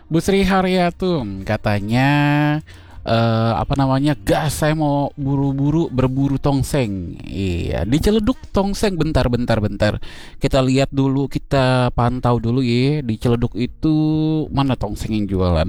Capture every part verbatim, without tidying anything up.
Bu Sri Haryatum katanya eh apa namanya? Gas, saya mau buru-buru berburu tongseng. Iya, diceleduk tongseng bentar bentar bentar. Kita lihat dulu, kita pantau dulu ya. Diceleduk itu mana tongseng yang jualan?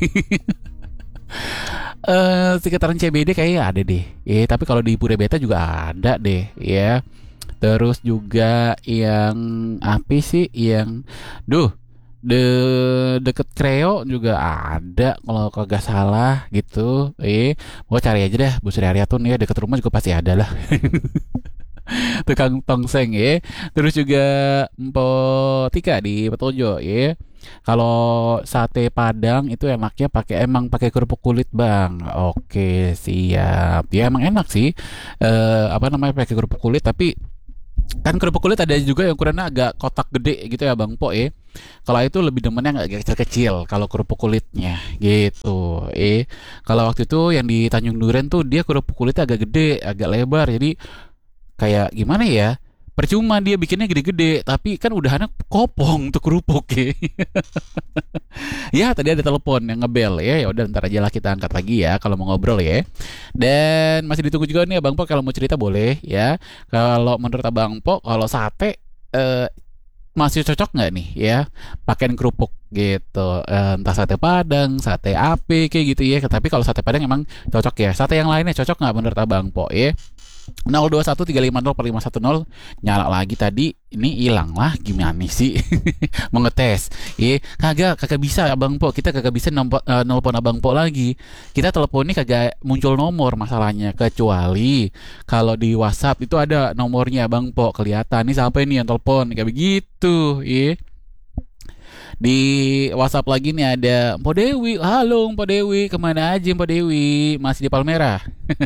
Eh sekitaran C B D kayaknya ada deh. Eh tapi kalau di Pura Beta juga ada deh ya. Terus juga yang apa sih yang duh de deket Kreo juga ada kalau kagak salah gitu. Eh, mau cari aja deh Bu Sri Haryatun ya, deket rumah juga pasti ada lah. Tukang tongseng ya. Terus juga Mpo Tika di Petojo ya. Kalau sate Padang itu enaknya pakai emang pakai kerupuk kulit bang. Oke siap. Ya emang enak sih. Eh apa namanya pakai kerupuk kulit tapi kan kerupuk kulit ada juga yang ukurannya agak kotak gede gitu ya Bang Po eh. Kalau itu lebih demennya nggak kecil-kecil kalau kerupuk kulitnya gitu. Eh kalau waktu itu yang di Tanjung Duren tuh dia kerupuk kulitnya agak gede, agak lebar. Jadi kayak gimana ya? Percuma dia bikinnya gede-gede, tapi kan udahannya kopong untuk kerupuk ya. Ya tadi ada telepon yang ngebel ya. Ya udah ntar aja lah kita angkat lagi ya kalau mau ngobrol ya. Dan masih ditunggu juga nih Abang Po kalau mau cerita boleh ya. Kalau menurut Abang Po kalau sate eh, masih cocok nggak nih ya pakein kerupuk gitu. Eh, entah sate Padang, sate ape kayak gitu ya. Tapi kalau sate Padang emang cocok ya. Sate yang lainnya cocok nggak menurut Abang Po ya? nol dua satu tiga lima nol empat lima satu nol nyala lagi tadi ini hilang lah gimana sih mau ngetes eh kagak kagak bisa Abang Po kita kagak bisa nompo, uh, nelpon Abang Po lagi kita telepon ini kagak muncul nomor masalahnya kecuali kalau di WhatsApp itu ada nomornya Abang Po kelihatan nih siapa ini yang telepon kayak begitu eh di WhatsApp lagi nih ada Mpo Dewi halo Mpo Dewi kemana aja Mpo Dewi masih di Palmerah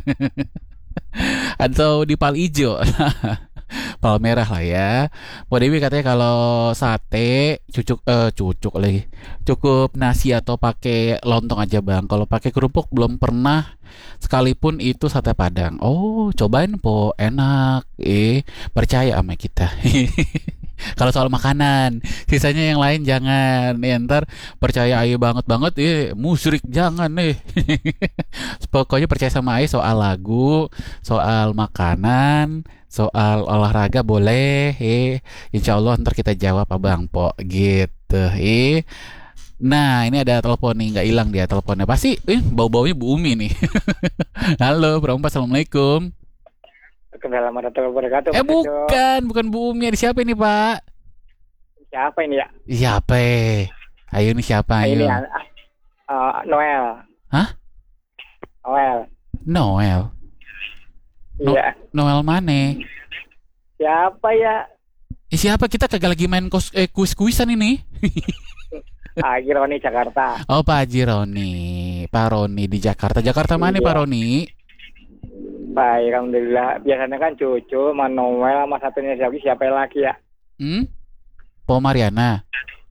atau di pal ijo pal merah lah ya. Bu Dewi katanya kalau sate cucuk eh cucuk lagi cukup nasi atau pakai lontong aja bang. Kalau pakai kerupuk belum pernah sekalipun itu sate Padang. Oh cobain po enak eh percaya sama kita. Kalau soal makanan, sisanya yang lain jangan. Ya, ntar percaya ayo banget banget, eh musyrik jangan nih. Pokoknya percaya sama ayo soal lagu, soal makanan, soal olahraga boleh. Eh, insya Allah ntar kita jawab abang po gitu. Eh, nah ini ada telepon nih, nggak hilang dia teleponnya. Pasti, eh bau-baunya Bu Umi nih. Halo, Bro, assalamualaikum. Waalaikumsalam warahmatullahi wabarakatuh. Eh Mas Ejo. bukan, bukan Bu Umi. Ada siapa ini Pak? Siapa ini ya? Siapa? Ayo nih siapa? Ah, Ayo. Ini ya, uh, Noel. Hah? Noel. Noel? No- Iya. Noel mana? Siapa ya? Eh, siapa kita kagak lagi main kos eh, kuis-kuisan ini? Agi Roni Jakarta. Oh Pak Haji Roni, Pak Roni di Jakarta. Jakarta mana Iya. Pak Roni? Baik, alhamdulillah. Biasanya kan cucu, sama Noel, sama satunya siapa siapa lagi ya? Hmm? Po Mariana.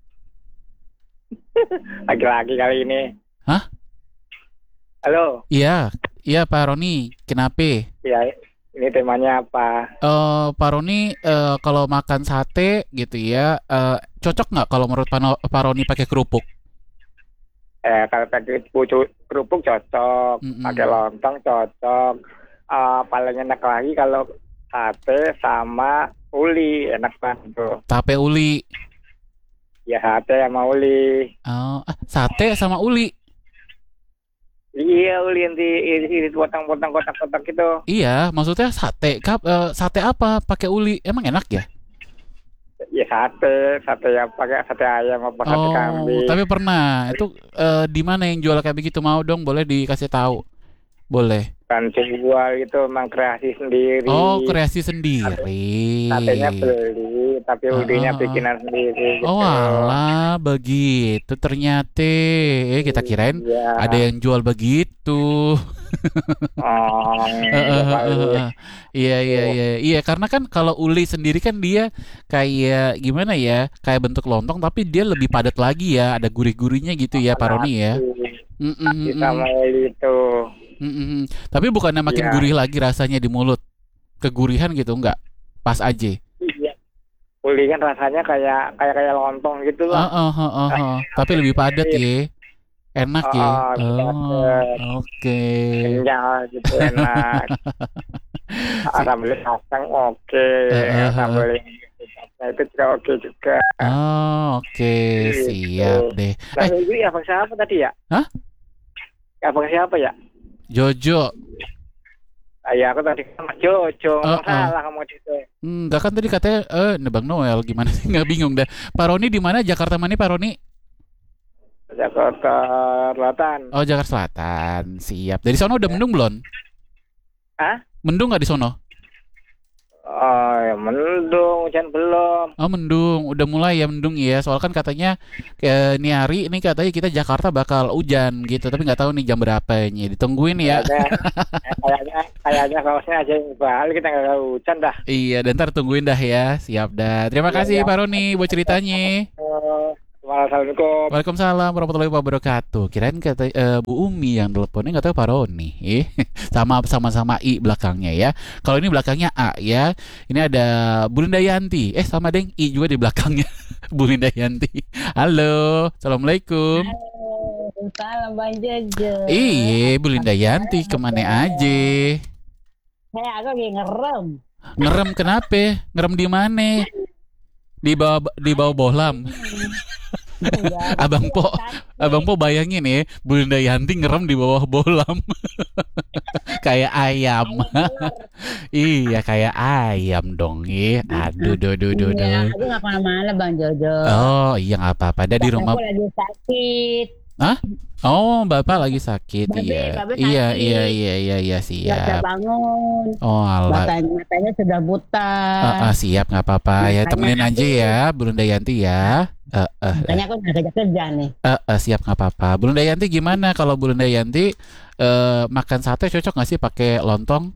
Lagi-lagi kali ini. Hah? Halo. Iya, iya Pak Roni. Kenapa? Ya, ini temanya apa? Eh Pak Roni eh, kalau makan sate gitu ya, eh, cocok nggak kalau menurut Pak, No- Pak Roni pakai kerupuk? Eh, kalau pakai pucuk kerupuk cocok, Mm-mm. pakai lontong cocok. Ah, paling enak lagi kalau sate sama uli, enak banget tuh. Tape uli. Ya sate sama uli. Oh, ah, sate sama uli. Iya, uli yang di iris potong-potong kotak-kotak itu. Iya, maksudnya sate. Kap, eh, sate apa? Pakai uli. Emang enak ya? Ya sate, sate yang pakai sate ayam apa sate Oh, kambing. tapi pernah. Itu eh, di mana yang jual kayak begitu? Mau dong, boleh dikasih tahu. Boleh. Kan jual itu memang kreasi sendiri. Oh, kreasi sendiri. Satenya beli, tapi Ah, ulinya ah, ah. bikinan sendiri gitu. Oh, alah, begitu ternyata. Eh, kita kirain Iya. ada yang jual begitu. Oh, Eh, ya eh, eh, kali. eh, eh. Iya, iya, iya, iya. Karena kan kalau uli sendiri kan dia kayak gimana ya? Kayak bentuk lontong, tapi dia lebih padat lagi ya. Ada gurih-gurihnya gitu ya, Pak Roni ya. Nasi, Mm, mm, nasi mm, mm. sama uli itu. Mm, mm, mm. Tapi bukannya makin Iya. gurih lagi rasanya di mulut? Kegurihan gitu enggak? Pas aja. Iya. uli kan rasanya kayak kayak kayak lontong gitu Oh, lah. oh, oh, oh, oh. Tapi lebih padat ya. Enak Oh, ya. oh, bisa Oh, oke. kenyal gitu enak. Ah, Si, sambal kacang oke, eh, eh, eh, sambal eh. yang itu juga oke juga. Oh, oke, Gitu. siap deh. Nah, Eh, itu abang siapa tadi ya? hah? Abang siapa ya? Jojo. Ah, ya aku tadi sama Jojo, Oh, ngomong oh. salah kamu itu. Enggak kan tadi katanya eh Nebang Noel gimana sih? Nggak bingung dah. Pak Roni di mana? Jakarta mana Pak Roni? Jakarta Selatan. Oh, Jakarta Selatan. Siap. Dari sono udah Ya. mendung belum? Ah? Mendung nggak di sono? Oh, ya mendung, hujan belum. Oh, mendung. Udah mulai ya mendung ya. Soal kan katanya eh, ini hari ini katanya kita Jakarta bakal hujan gitu. Tapi nggak tahu nih jam berapanya. Ditungguin ya. Kayaknya, eh, kayaknya, kayaknya kaosnya aja yang balik kita nggak tahu hujan dah. Iya, dan ntar tungguin dah ya. Siap dah. Terima Iya, kasih ya. Pak Roni buat ceritanya. Assalamualaikum. Waalaikumsalam warahmatullahi wabarakatuh. Kirain kata eh, Bu Umi yang teleponnya nggak tahu Pak Roni. Eh, sama sama-sama I belakangnya ya. Kalau ini belakangnya A ya. Ini ada Bu Linda Yanti. Eh sama deng I juga di belakangnya. Bu Linda Yanti. Halo, assalamualaikum. Halo, salam Bang Jojo. Iya, Bu Linda Yanti kemana aja? Saya aku lagi ngerem. Ngerem kenapa? Ngerem di mana? Di bawah di bawah bohlam. Ya, Abang Po, sakit. Abang Po bayangin ya, Bu Linda Yanti ngerem di bawah bohlam. Kayak ayam. Ayam telur. Iya, kayak ayam dong. Ih, aduh, duh, duh, duh, Iya, duh. aku nggak kemana-mana Bang Jojo. Oh, iya nggak apa-apa. Ada di Bapak rumah. aku lagi sakit. Hah? Oh, Bapak lagi sakit. Babe, Iya. Babe Iya, sakit. iya, iya, iya, iya, Nggak bisa siap. bangun. Oh, alah. Matanya, matanya sudah buta. Ah, ah, siap, nggak apa-apa. Ya, Makanya temenin aja aku, ya, Bu Linda Yanti ya. Eh, eh, eh, makanya aku nggak kerja kerja nih. eh, eh, siap, nggak apa-apa. Bu Linda Yanti gimana? Kalau Bu Linda Yanti eh, makan sate cocok nggak sih pakai lontong?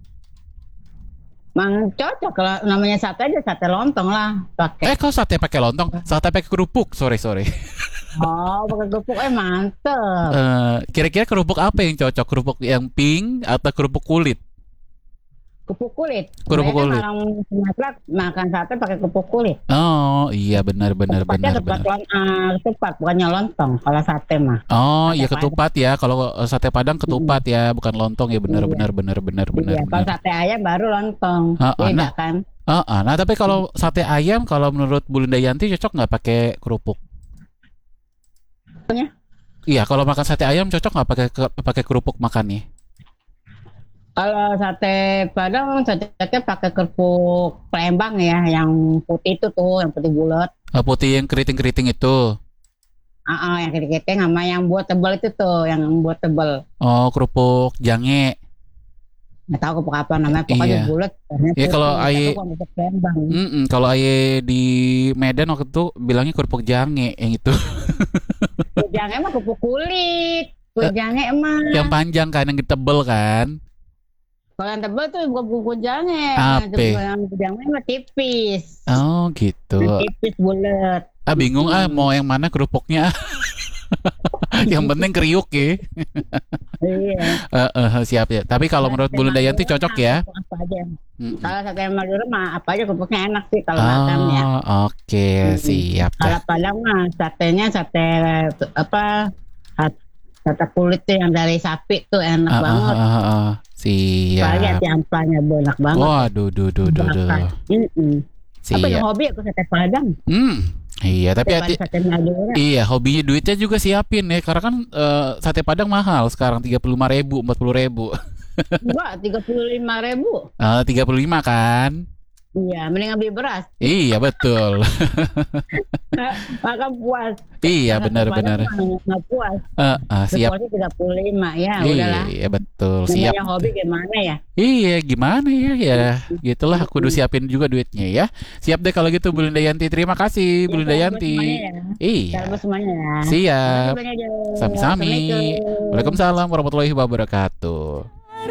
Mang cocok kalau namanya sate aja sate lontong lah pakai. Eh, kok sate pakai lontong? Sate pakai kerupuk. Sorry, sorry. Oh, pakai kerupuk eh mantep. Eh, kira-kira kerupuk apa yang cocok? Kerupuk yang pink atau kerupuk kulit? Kerupuk kulit. Kerupuk Kebanyakan kulit. orang Sumatera makan sate pakai kerupuk kulit. Oh, iya benar benar Ketupatnya benar ketupat benar. lon, ah, ketupat bukannya lontong kalau sate mah. Oh, Sate iya Padang. ketupat ya. Kalau eh, sate Padang ketupat Mm-mm. ya, bukan lontong ya. Benar Iya, benar benar benar benar iya. Kalau benar. sate ayam baru lontong. Ah, ah, Beda nah, kan? ah, ah. Nah, tapi kalau sate ayam, kalau menurut Bu Linda Yanti cocok nggak pakai kerupuk? Apanya? Iya, kalau makan sate ayam cocok nggak pakai ke- pakai kerupuk makannya? Kalau sate Padang cocoknya pakai kerupuk Palembang ya, yang putih itu tuh, yang putih bulat. Eh, Putih yang keriting-keriting itu. Ah, ah, yang keriting sama yang buat tebal itu tuh, yang buat tebal. Oh, kerupuk jange. Nggak tahu kerupuk apa namanya, pokoknya Iya. bulat, warnanya Ya kalau putih. aye, Tapi bukan kerupuk Palembang. mm-mm, kalau aye di Medan waktu itu bilangnya kerupuk jange yang itu. Jangan emang kerupuk kulit. Eh, Jangan emang. yang panjang kan, yang tebel kan? Kalau yang tebal tuh bukan kuku jange, Apa? yang jange mah tipis, Oh, gitu. yang tipis bulat. Ah, bingung ah Mm-mm. mau yang mana kerupuknya. Yang penting kriuk ya. Iya. Eh, eh, siap ya. Tapi kalau Kalau menurut sate Bu Linda Yanti Madura cocok mah ya. kerupuk apa aja. Mm-mm. Kalau sate Madura mah apa aja kerupuknya enak sih kalau makan ya. Oh, oke, Mm-mm. siap Kalau dah. Padang mah satenya sate apa? sat- Sate kulit tuh yang dari sapi tuh enak Ah, ah, banget. ah, ah, ah. Apalagi Siap. hati ampanya enak banget. Waduh, duh, duh, duh, duh. Bakar. Mm-mm. Apa yang Siap. hobi aku sate Padang Hmm. Iya, tapi daripada hati. sate Madura. Iya, hobinya duitnya juga siapin ya. Karena kan eh, sate Padang mahal sekarang tiga puluh lima ribu, empat puluh ribu. Enggak, tiga puluh lima ribu. Eh, tiga puluh lima kan? Iya, mendingan beli beras. Iya, betul. Makan puas. Iya, Karena ke Padang benar-benar. mah nggak puas. Eh, eh, siap. Seporsi tiga puluh lima. Ya, udahlah. Iya, betul. Siap. Namanya hobi gimana ya? Iya, gimana ya? Ya, gitulah. Kudu siapin juga duitnya ya. Siap deh kalau gitu, Bu Linda Yanti. Terima kasih, Bu Ya, Linda salam buat Yanti. semuanya ya. Iya, Salam buat semuanya ya. siap. Makasih banyak, Jo. Sami-sami. Assalamualaikum. Waalaikumsalam warahmatullahi wabarakatuh.